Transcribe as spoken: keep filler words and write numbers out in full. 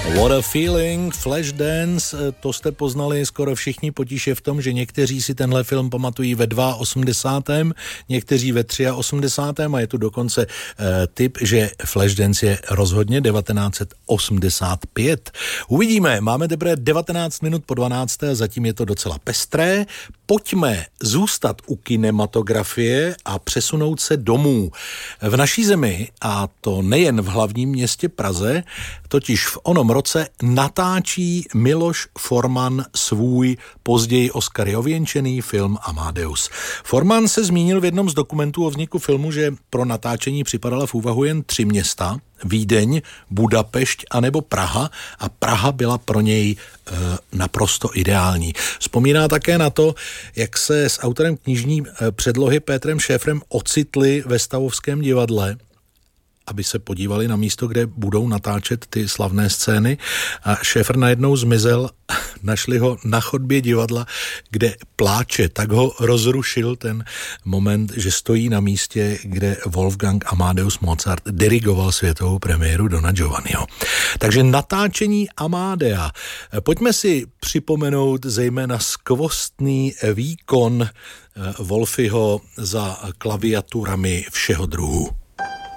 What a feeling, Flashdance, to jste poznali skoro všichni, potíž je v tom, že někteří si tenhle film pamatují ve osmdesátém druhém, někteří ve osmdesátém třetím a je tu dokonce uh, tip, že Flashdance je rozhodně devatenáct set osmdesát pět. Uvidíme, máme teprve devatenáct minut po dvanácté, zatím je to docela pestré. Pojďme zůstat u kinematografie a přesunout se domů. V naší zemi, a to nejen v hlavním městě Praze, totiž v onom roce natáčí Miloš Forman svůj později Oscary ověnčený film Amadeus. Forman se zmínil v jednom z dokumentů o vzniku filmu, že pro natáčení připadala v úvahu jen tři města, Vídeň, Budapešť anebo Praha, a Praha byla pro něj e, naprosto ideální. Vzpomíná také na to, jak se s autorem knižní e, předlohy Pétrem Šéfrem ocitli ve Stavovském divadle, aby se podívali na místo, kde budou natáčet ty slavné scény, a Šéfr najednou zmizel, našli ho na chodbě divadla, kde pláče, tak ho rozrušil ten moment, že stojí na místě, kde Wolfgang Amadeus Mozart dirigoval světovou premiéru Dona Giovanniho. Takže natáčení Amadea. Pojďme si připomenout zejména skvostný výkon Wolfiho za klaviaturami všeho druhu.